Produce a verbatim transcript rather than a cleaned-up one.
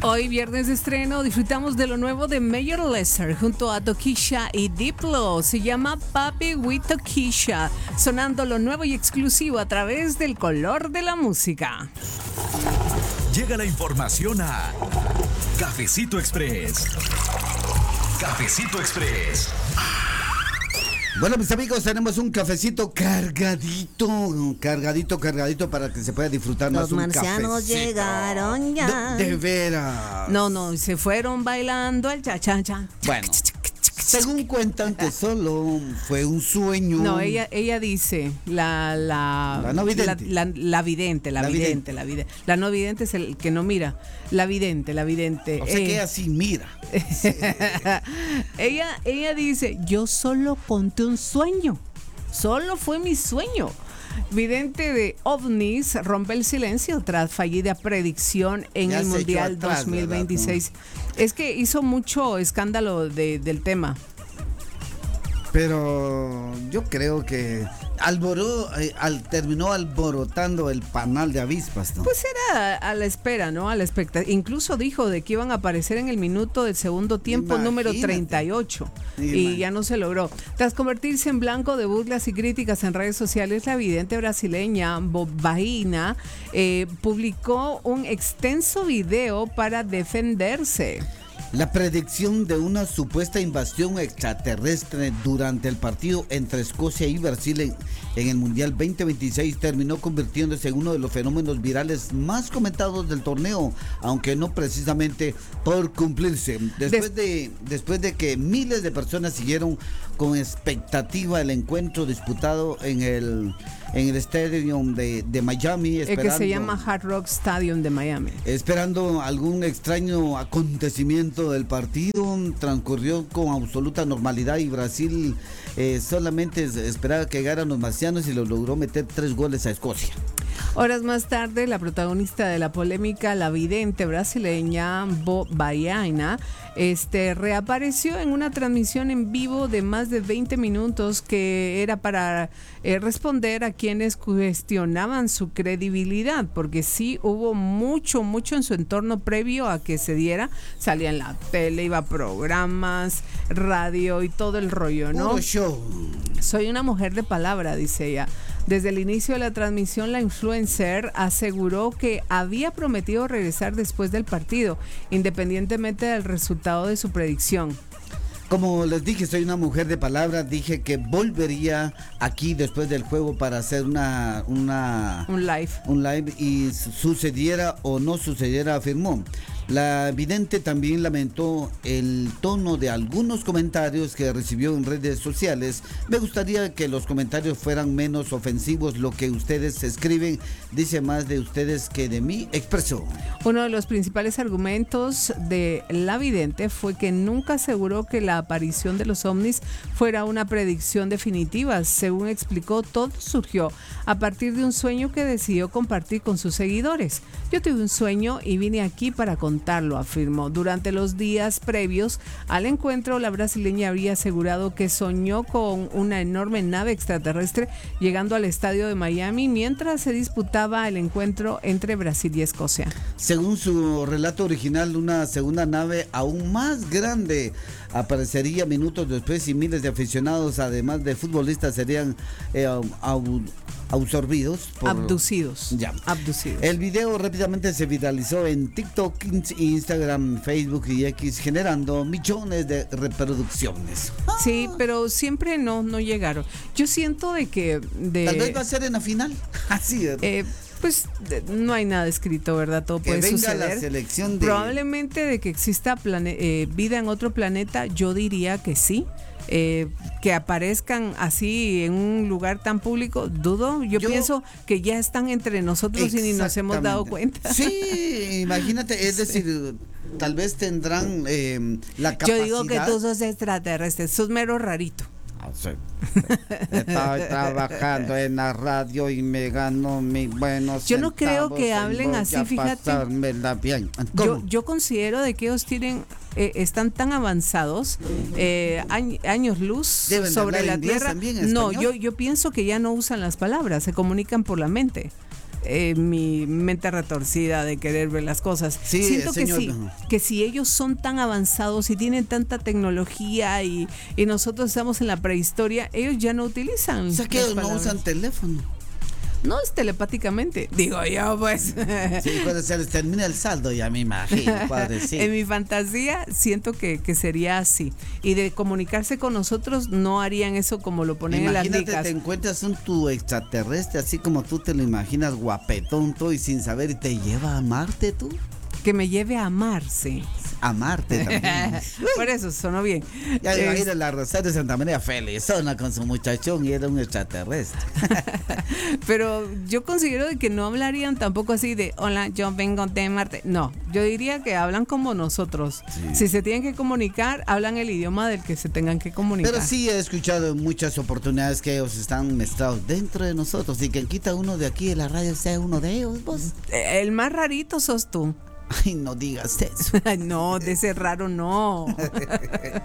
Hoy viernes de estreno disfrutamos de lo nuevo de Major Lazer junto a Tokischa y Diplo. Se llama Papi with Tokischa, sonando lo nuevo y exclusivo a través del color de la música. Llega la información a Cafecito Express. Cafecito Express. Bueno, mis amigos, tenemos un cafecito cargadito, cargadito, cargadito para que se pueda disfrutar más un cafecito. Los marcianos llegaron ya. No, de veras. No, no, se fueron bailando el cha-cha-cha. Bueno, según cuentan que solo fue un sueño. No, ella ella dice, la la la no vidente. La, la, la vidente, la, la vidente, vidente, la vidente. La no vidente es el que no mira. La vidente, la vidente. O sea eh, que ella sí mira. Sí. ella, ella dice, yo solo conté un sueño. Solo fue mi sueño. Vidente de ovnis rompe el silencio tras fallida predicción en Ya el se Mundial echó atrás, dos mil veintiséis. Es que hizo mucho escándalo de, del tema. Pero yo creo que alboró, eh, al, terminó alborotando el panal de avispas, ¿no? Pues era a la espera, ¿no? A la expectativa. Incluso dijo de que iban a aparecer en el minuto del segundo tiempo. Imagínate. Número treinta y ocho. Imagínate. Y ya no se logró. Tras convertirse en blanco de burlas y críticas en redes sociales, la vidente brasileña Bobaina eh, publicó un extenso video para defenderse. La predicción de una supuesta invasión extraterrestre durante el partido entre Escocia y Brasil en, en el Mundial veinte veintiséis terminó convirtiéndose en uno de los fenómenos virales más comentados del torneo, aunque no precisamente por cumplirse. Después de, después de que miles de personas siguieron con expectativa el encuentro disputado en el, en el estadio de, de Miami. El que se llama Hard Rock Stadium de Miami. Esperando algún extraño acontecimiento del partido, transcurrió con absoluta normalidad y Brasil eh, solamente esperaba que llegaran los marcianos y lo logró meter tres goles a Escocia. Horas más tarde, la protagonista de la polémica, la vidente brasileña Bobaina, este, reapareció en una transmisión en vivo de más de veinte minutos que era para eh, responder a quienes cuestionaban su credibilidad, porque sí hubo mucho, mucho en su entorno previo a que se diera. Salía en la tele, iba a programas, radio y todo el rollo, ¿no? Puro show. Soy una mujer de palabra, dice ella. Desde el inicio de la transmisión, la influencer aseguró que había prometido regresar después del partido, independientemente del resultado de su predicción. Como les dije, soy una mujer de palabra. Dije que volvería aquí después del juego para hacer una, una un live. Un live y sucediera o no sucediera, afirmó. La vidente también lamentó el tono de algunos comentarios que recibió en redes sociales. Me gustaría que los comentarios fueran menos ofensivos. Lo que ustedes escriben dice más de ustedes que de mí, expresó. Uno de los principales argumentos de la vidente fue que nunca aseguró que la aparición de los ovnis fuera una predicción definitiva. Según explicó, todo surgió a partir de un sueño que decidió compartir con sus seguidores. Yo tuve un sueño y vine aquí para contar. Contarlo, afirmó. Durante los días previos al encuentro, la brasileña había asegurado que soñó con una enorme nave extraterrestre llegando al estadio de Miami mientras se disputaba el encuentro entre Brasil y Escocia. Según su relato original, una segunda nave aún más grande aparecería minutos después y miles de aficionados, además de futbolistas, serían eh, au, absorbidos por, abducidos. Ya. Abducidos. El video rápidamente se viralizó en TikTok, Instagram, Facebook y X, generando millones de reproducciones. Sí, pero siempre no, no llegaron. Yo siento de que... De, Tal vez va a ser en la final. Así es. Eh, pues de, no hay nada escrito, ¿verdad? Todo que puede venga suceder. La selección de... Probablemente de que exista plane- eh, vida en otro planeta, yo diría que sí. Eh, que aparezcan así en un lugar tan público, dudo. Yo, yo pienso que ya están entre nosotros y ni nos hemos dado cuenta. Sí, imagínate, es decir, sí. Tal vez tendrán eh, la capacidad. Yo digo que tú sos extraterrestre, sos mero rarito. Sí. Estoy trabajando en la radio y me gano mi buenos Yo no creo que hablen así, fíjate. Bien. Yo, yo considero de que ellos tienen eh, están tan avanzados, eh, añ, años luz Deben sobre de la inglés tierra. También, no, yo, yo pienso que ya no usan las palabras, se comunican por la mente. eh, mi mente retorcida de querer ver las cosas. Sí, Siento que señor. sí, que si ellos son tan avanzados y tienen tanta tecnología y, y nosotros estamos en la prehistoria, ellos ya no utilizan. O sea que las ellos no palabras. usan teléfono. No es telepáticamente, digo yo, pues. Sí, cuando se les termina el saldo, ya me imagino, padre, sí. En mi fantasía siento que, que sería así. Y de comunicarse con nosotros no harían eso como lo ponen en las Imagínate, licas. te encuentras un tu extraterrestre, así como tú te lo imaginas, guapetón, todo y sin saber, y te lleva a Marte, tú. Que me lleve a amarse. A Marte también. Por eso sonó bien. Ya me Es- imagino la Rosario de Santa María felizona con su muchachón y era un extraterrestre. Pero yo considero de que no hablarían tampoco así de hola, yo vengo de Marte. No, yo diría que hablan como nosotros. Sí. Si se tienen que comunicar, hablan el idioma del que se tengan que comunicar. Pero sí he escuchado en muchas oportunidades que ellos están mezclados dentro de nosotros y que quita uno de aquí de la radio sea uno de ellos, vos. El más rarito sos tú. Ay, no digas eso. Ay, no, de ese raro no.